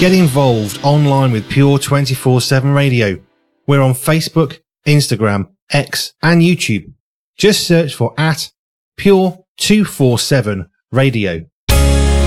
Get involved online with Pure 24/7 Radio. We're on Facebook, Instagram, X and YouTube. Just search for @Pure 247 Radio.